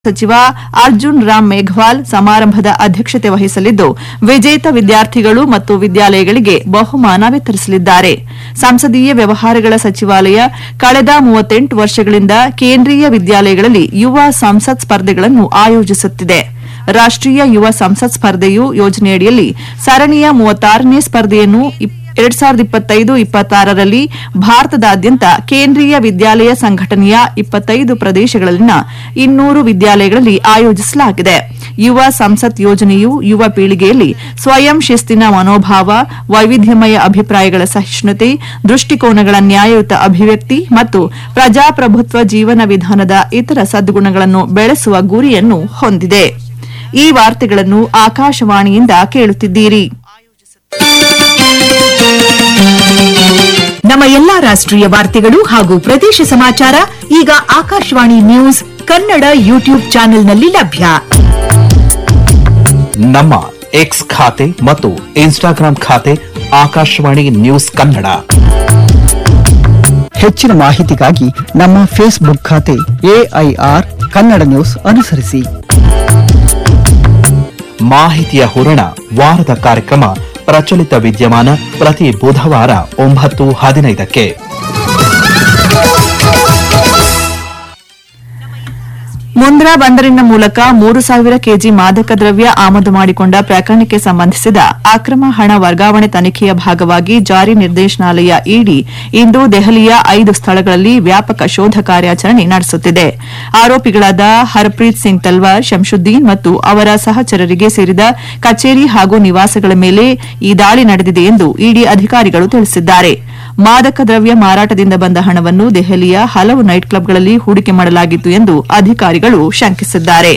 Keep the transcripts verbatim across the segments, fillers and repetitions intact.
ಸಚಿವ ಅರ್ಜುನ್ ರಾಮ್ ಮೇಘವಾಲ್ ಸಮಾರಂಭದ ಅಧ್ಯಕ್ಷತೆ ವಹಿಸಲಿದ್ದು ವಿಜೇತ ವಿದ್ಯಾರ್ಥಿಗಳು ಮತ್ತು ವಿದ್ಯಾಲಯಗಳಿಗೆ ಬಹುಮಾನ ವಿತರಿಸಲಿದ್ದಾರೆ. ಸಂಸದೀಯ ವ್ಯವಹಾರಗಳ ಸಚಿವಾಲಯ ಕಳೆದ ಮೂವತ್ತೆಂಟು ವರ್ಷಗಳಿಂದ ಕೇಂದ್ರೀಯ ವಿದ್ಯಾಲಯಗಳಲ್ಲಿ ಯುವ ಸಂಸತ್ ಸ್ಪರ್ಧೆಗಳನ್ನು ಆಯೋಜಿಸುತ್ತಿದೆ. ರಾಷ್ಟೀಯ ಯುವ ಸಂಸತ್ ಸ್ಪರ್ಧೆಯು ಯೋಜನೆಯಡಿಯಲ್ಲಿ ಸರಣಿಯ ಮೂವತ್ತಾರನೇ ಸ್ಪರ್ಧೆಯನ್ನು ಎರಡ್ ಸಾವಿರದ ಇಪ್ಪತ್ತೈದು ಇಪ್ಪತ್ತಾರರಲ್ಲಿ ಭಾರತದಾದ್ಯಂತ ಕೇಂದ್ರೀಯ ವಿದ್ಯಾಲಯ ಸಂಘಟನೆಯ ಇಪ್ಪತ್ತೈದು ಪ್ರದೇಶಗಳಲ್ಲಿನ ಇನ್ನೂರು ವಿದ್ಯಾಲಯಗಳಲ್ಲಿ ಆಯೋಜಿಸಲಾಗಿದೆ. ಯುವ ಸಂಸತ್ ಯೋಜನೆಯು ಯುವ ಪೀಳಿಗೆಯಲ್ಲಿ ಸ್ವಯಂ ಶಿಸ್ತಿನ ಮನೋಭಾವ, ವೈವಿಧ್ಯಮಯ ಅಭಿಪ್ರಾಯಗಳ ಸಹಿಷ್ಣುತೆ, ದೃಷ್ಟಿಕೋನಗಳ ನ್ಯಾಯಯುತ ಅಭಿವ್ಯಕ್ತಿ ಮತ್ತು ಪ್ರಜಾಪ್ರಭುತ್ವ ಜೀವನ ವಿಧಾನದ ಇತರ ಸದ್ಗುಣಗಳನ್ನು ಬೆಳೆಸುವ ಗುರಿಯನ್ನು ಹೊಂದಿದೆ. ಈ ವಾರ್ತೆಗಳನ್ನು ಆಕಾಶವಾಣಿಯಿಂದ ಕೇಳುತ್ತಿದ್ದೀರಿ. ನಮ್ಮ ಎಲ್ಲಾ ರಾಷ್ಟ್ರೀಯ ವಾರ್ತೆಗಳು ಹಾಗೂ ಪ್ರದೇಶ ಸಮಾಚಾರ ಈಗ ಆಕಾಶವಾಣಿ ನ್ಯೂಸ್ ಕನ್ನಡ ಯೂಟ್ಯೂಬ್ ಚಾನೆಲ್ನಲ್ಲಿ ಲಭ್ಯ. ನಮ್ಮ ಎಕ್ಸ್ ಖಾತೆ ಮತ್ತು ಇನ್ಸ್ಟಾಗ್ರಾಂ ಖಾತೆ ಆಕಾಶವಾಣಿ ನ್ಯೂಸ್ ಕನ್ನಡ. ಹೆಚ್ಚಿನ ಮಾಹಿತಿಗಾಗಿ ನಮ್ಮ ಫೇಸ್ಬುಕ್ ಖಾತೆ ಎಐಆರ್ ಕನ್ನಡ ನ್ಯೂಸ್ ಅನುಸರಿಸಿ. ಮಾಹಿತಿಯ ಹೂರಣ ವಾರದ ಕಾರ್ಯಕ್ರಮ ಪ್ರಚಲಿತ ವಿದ್ಯಮಾನ ಪ್ರತಿ ಬುಧವಾರ ಒಂಬತ್ತು ಹದಿನೈದಕ್ಕೆ. ಮುಂದ್ರಾ ಬಂದರಿನ ಮೂಲಕ ಮೂರು ಸಾವಿರ ಕೆಜಿ ಮಾದಕ ದ್ರವ್ಯ ಆಮದು ಮಾಡಿಕೊಂಡ ಪ್ರಕರಣಕ್ಕೆ ಸಂಬಂಧಿಸಿದ ಅಕ್ರಮ ಹಣ ವರ್ಗಾವಣೆ ತನಿಖೆಯ ಭಾಗವಾಗಿ ಜಾರಿ ನಿರ್ದೇಶನಾಲಯ ಇಡಿ ಇಂದು ದೆಹಲಿಯ ಐದು ಸ್ಥಳಗಳಲ್ಲಿ ವ್ಯಾಪಕ ಶೋಧ ಕಾರ್ಯಾಚರಣೆ ನಡೆಸುತ್ತಿದೆ. ಆರೋಪಿಗಳಾದ ಹರ್ಪ್ರೀತ್ ಸಿಂಗ್ ತಲ್ವಾರ್, ಶಂಶುದ್ದೀನ್ ಮತ್ತು ಅವರ ಸಹಚರರಿಗೆ ಸೇರಿದ ಕಚೇರಿ ಹಾಗೂ ನಿವಾಸಗಳ ಮೇಲೆ ಈ ದಾಳಿ ನಡೆದಿದೆ ಎಂದು ಇಡಿ ಅಧಿಕಾರಿಗಳು ತಿಳಿಸಿದ್ದಾರೆ. ಮಾದಕ ದ್ರವ್ಯ ಮಾರಾಟದಿಂದ ಬಂದ ಹಣವನ್ನು ದೆಹಲಿಯ ಹಲವು ನೈಟ್ ಕ್ಲಬ್ಗಳಲ್ಲಿ ಹೂಡಿಕೆ ಮಾಡಲಾಗಿತ್ತು ಎಂದು ಅಧಿಕಾರಿಗಳು ಶಂಕಿಸಿದ್ದಾರೆ.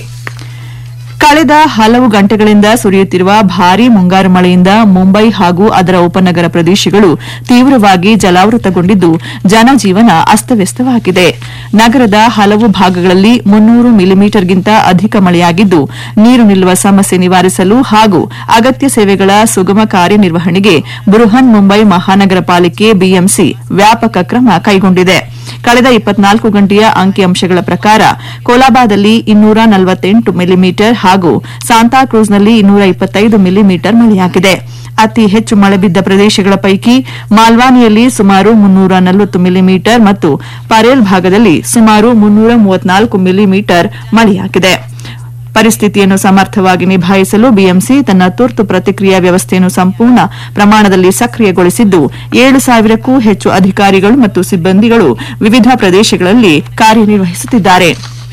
ಕಳೆದ ಹಲವು ಗಂಟೆಗಳಿಂದ ಸುರಿಯುತ್ತಿರುವ ಭಾರೀ ಮುಂಗಾರು ಮಳೆಯಿಂದ ಮುಂಬೈ ಹಾಗೂ ಅದರ ಉಪನಗರ ಪ್ರದೇಶಗಳು ತೀವ್ರವಾಗಿ ಜಲಾವೃತಗೊಂಡಿದ್ದು ಜನಜೀವನ ಅಸ್ತವ್ಯಸ್ತವಾಗಿದೆ. ನಗರದ ಹಲವು ಭಾಗಗಳಲ್ಲಿ ಮುನ್ನೂರು ಮಿಲಿಮೀಟರ್ಗಿಂತ ಅಧಿಕ ಮಳೆಯಾಗಿದ್ದು ನೀರು ನಿಲ್ಲುವ ಸಮಸ್ಯೆ ನಿವಾರಿಸಲು ಹಾಗೂ ಅಗತ್ಯ ಸೇವೆಗಳ ಸುಗಮ ಕಾರ್ಯನಿರ್ವಹಣೆಗೆ ಬೃಹನ್ ಮುಂಬೈ ಮಹಾನಗರ ಪಾಲಿಕೆ ಬಿಎಂಸಿ ವ್ಯಾಪಕ ಕ್ರಮ ಕೈಗೊಂಡಿದೆ. ಕಳೆದ ಇಪ್ಪತ್ನಾಲ್ಕು ಗಂಟೆಯ ಅಂಕಿಅಂಶಗಳ ಪ್ರಕಾರ ಕೊಲಾಬಾದಲ್ಲಿ ಇನ್ನೂರ ನಲವತ್ತೆಂಟು ಮಿಲಿಮೀಟರ್ ಹಾಗೂ ಸಾಂತಾಕ್ರೂಜ್ನಲ್ಲಿ ಇನ್ನೂರ ಇಪ್ಪತ್ತೈದು ಮಿಲಿಮೀಟರ್ ಮಳೆಯಾಗಿದೆ. ಅತಿ ಹೆಚ್ಚು ಮಳೆ ಬಿದ್ದ ಪ್ರದೇಶಗಳ ಪೈಕಿ ಮಾಲ್ವಾನಿಯಲ್ಲಿ ಸುಮಾರು ಮುನ್ನೂರ ನಲವತ್ತು ಮಿಲಿಮೀಟರ್ ಮತ್ತು ಪರೇಲ್ ಭಾಗದಲ್ಲಿ ಸುಮಾರು ಮುನ್ನೂರ ಮೂವತ್ನಾಲ್ಕು ಮಿಲಿಮೀಟರ್ ಮಳೆಯಾಗಿದೆ. ಪರಿಸ್ಥಿತಿಯನ್ನು ಸಮರ್ಥವಾಗಿ ನಿಭಾಯಿಸಲು ಬಿಎಂಸಿ ತನ್ನ ತುರ್ತು ಪ್ರತಿಕ್ರಿಯಾ ವ್ಯವಸ್ಥೆಯನ್ನು ಸಂಪೂರ್ಣ ಪ್ರಮಾಣದಲ್ಲಿ ಸಕ್ರಿಯಗೊಳಿಸಿದ್ದು ಏಳು ಸಾವಿರಕ್ಕೂ ಹೆಚ್ಚು ಅಧಿಕಾರಿಗಳು ಮತ್ತು ಸಿಬ್ಬಂದಿಗಳು ವಿವಿಧ ಪ್ರದೇಶಗಳಲ್ಲಿ ಕಾರ್ಯನಿರ್ವಹಿಸುತ್ತಿದ್ದಾರೆ.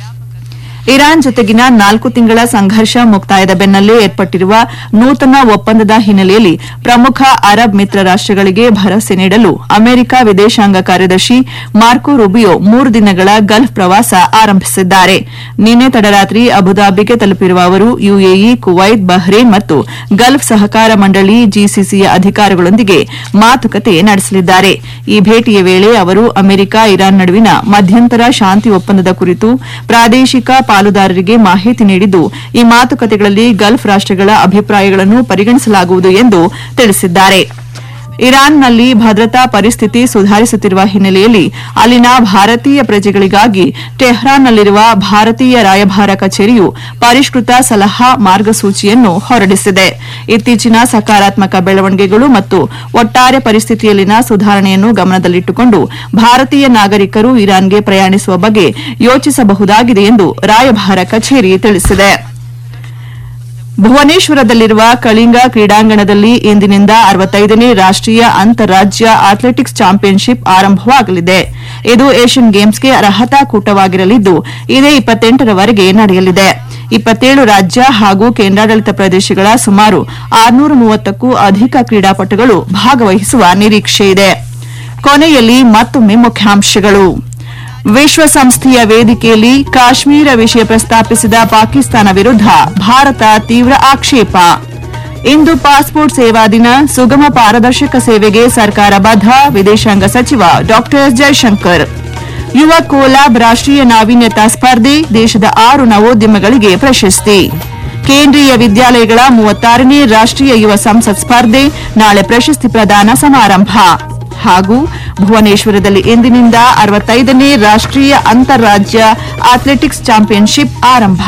ಇರಾನ್ ಜೊತೆಗಿನ ನಾಲ್ಕು ತಿಂಗಳ ಸಂಘರ್ಷ ಮುಕ್ತಾಯದ ಬೆನ್ನಲ್ಲೇ ಏರ್ಪಟ್ಟಿರುವ ನೂತನ ಒಪ್ಪಂದದ ಹಿನ್ನೆಲೆಯಲ್ಲಿ ಪ್ರಮುಖ ಅರಬ್ ಮಿತ್ರ ರಾಷ್ಟಗಳಿಗೆ ಭರವಸೆ ನೀಡಲು ಅಮೆರಿಕ ವಿದೇಶಾಂಗ ಕಾರ್ಯದರ್ಶಿ ಮಾರ್ಕೊ ರೂಬಿಯೋ ಮೂರು ದಿನಗಳ ಗಲ್ಫ್ ಪ್ರವಾಸ ಆರಂಭಿಸಿದ್ದಾರೆ. ನಿನ್ನೆ ತಡರಾತ್ರಿ ಅಬುದಾಬಿಗೆ ತಲುಪಿರುವ ಅವರು ಯುಎಇ, ಕುವೈತ್, ಬಹ್ರೇನ್ ಮತ್ತು ಗಲ್ಫ್ ಸಹಕಾರ ಮಂಡಳಿ ಜಿಸಿಸಿಯ ಅಧಿಕಾರಿಗಳೊಂದಿಗೆ ಮಾತುಕತೆ ನಡೆಸಲಿದ್ದಾರೆ. ಈ ಭೇಟಿಯ ವೇಳೆ ಅವರು ಅಮೆರಿಕ ಇರಾನ್ ನಡುವಿನ ಮಧ್ಯಂತರ ಶಾಂತಿ ಒಪ್ಪಂದದ ಕುರಿತು ಪ್ರಾದೇಶಿಕ ಪಾಲುದಾರರಿಗೆ ಮಾಹಿತಿ ನೀಡಿದ್ದು ಈ ಮಾತುಕತೆಗಳಲ್ಲಿ ಗಲ್ಫ್ ರಾಷ್ಟಗಳ ಅಭಿಪ್ರಾಯಗಳನ್ನು ಪರಿಗಣಿಸಲಾಗುವುದು ಎಂದು ತಿಳಿಸಿದ್ದಾರೆ. ಇರಾನ್ನಲ್ಲಿ ಭದ್ರತಾ ಪರಿಸ್ಥಿತಿ ಸುಧಾರಿಸುತ್ತಿರುವ ಹಿನ್ನೆಲೆಯಲ್ಲಿ ಅಲ್ಲಿನ ಭಾರತೀಯ ಪ್ರಜೆಗಳಿಗಾಗಿ ಟೆಹ್ರಾನ್ನಲ್ಲಿರುವ ಭಾರತೀಯ ರಾಯಭಾರ ಕಚೇರಿಯು ಪರಿಷ್ಕೃತ ಸಲಹಾ ಮಾರ್ಗಸೂಚಿಯನ್ನು ಹೊರಡಿಸಿದೆ. ಇತ್ತೀಚಿನ ಸಕಾರಾತ್ಮಕ ಬೆಳವಣಿಗೆಗಳು ಮತ್ತು ಒಟ್ಟಾರೆ ಪರಿಸ್ಥಿತಿಯಲ್ಲಿನ ಸುಧಾರಣೆಯನ್ನು ಗಮನದಲ್ಲಿಟ್ಟುಕೊಂಡು ಭಾರತೀಯ ನಾಗರಿಕರು ಇರಾನ್ಗೆ ಪ್ರಯಾಣಿಸುವ ಬಗ್ಗೆ ಯೋಚಿಸಬಹುದಾಗಿದೆ ಎಂದು ರಾಯಭಾರ ಕಚೇರಿ ತಿಳಿಸಿದೆ. ಭುವನೇಶ್ವರದಲ್ಲಿರುವ ಕಳಿಂಗ ಕ್ರೀಡಾಂಗಣದಲ್ಲಿ ಇಂದಿನಿಂದ ಅರವತ್ತೈದನೇ ರಾಷ್ಟೀಯ ಅಂತಾರಾಜ್ಯ ಅಥ್ಲೆಟಿಕ್ಸ್ ಚಾಂಪಿಯನ್ಶಿಪ್ ಆರಂಭವಾಗಲಿದೆ. ಇದು ಏಷ್ಯನ್ ಗೇಮ್ಸ್ಗೆ ಅರ್ಹತಾ ಕೂಟವಾಗಿರಲಿದ್ದು ಇದೇ ಇಪ್ಪತ್ತೆಂಟರವರೆಗೆ ನಡೆಯಲಿದೆ. ಇಪ್ಪತ್ತೇಳು ರಾಜ್ಯ ಹಾಗೂ ಕೇಂದ್ರಾಡಳಿತ ಪ್ರದೇಶಗಳ ಸುಮಾರು ಆರುನೂರ ಮೂವತ್ತಕ್ಕೂ ಅಧಿಕ ಕ್ರೀಡಾಪಟುಗಳು ಭಾಗವಹಿಸುವ ನಿರೀಕ್ಷೆಯಿದೆ. ಕೊನೆಯಲ್ಲಿ ಮತ್ತೊಮ್ಮೆ ಮುಖ್ಯಾಂಶಗಳು. ವಿಶ್ವಸಂಸ್ಥೆಯ ವೇದಿಕೆಯಲ್ಲಿ ಕಾಶ್ಮೀರ ವಿಷಯ ಪ್ರಸ್ತಾಪಿಸಿದ ಪಾಕಿಸ್ತಾನ ವಿರುದ್ಧ ಭಾರತ ತೀವ್ರ ಆಕ್ಷೇಪ. ಇಂದು ಪಾಸ್ಪೋರ್ಟ್ ಸೇವಾ ದಿನ, ಸುಗಮ ಪಾರದರ್ಶಕ ಸೇವೆಗೆ ಸರ್ಕಾರ ಬದ್ಧ, ವಿದೇಶಾಂಗ ಸಚಿವ ಡಾ ಎಸ್ ಜೈಶಂಕರ್. ಯುವ ಕೋಲಾಬ್ ರಾಷ್ಟೀಯ ನಾವೀನ್ಯತಾ ಸ್ಪರ್ಧೆ, ದೇಶದ ಆರು ನವೋದ್ಯಮಗಳಿಗೆ ಪ್ರಶಸ್ತಿ. ಕೇಂದ್ರೀಯ ವಿದ್ಯಾಲಯಗಳ ಮೂವತ್ತಾರನೇ ರಾಷ್ಟೀಯ ಯುವ ಸಂಸತ್ ಸ್ಪರ್ಧೆ, ನಾಳೆ ಪ್ರಶಸ್ತಿ ಪ್ರದಾನ ಸಮಾರಂಭ. ಹಾಗೂ ಭುವನೇಶ್ವರದಲ್ಲಿ ಇಂದಿನಿಂದ ಅರವತ್ತೈದನೇ ರಾಷ್ಟೀಯ ಅಂತಾರಾಜ್ಯ ಅಥ್ಲೆಟಿಕ್ಸ್ ಚಾಂಪಿಯನ್ಶಿಪ್ ಆರಂಭ.